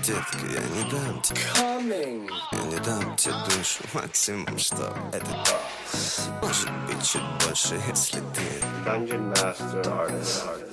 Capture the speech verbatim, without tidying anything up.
детка, я не дам тебе Coming. Я не дам тебе душу, максимум, что это то. Может быть, чуть больше, если ты Dungeon Master Artist.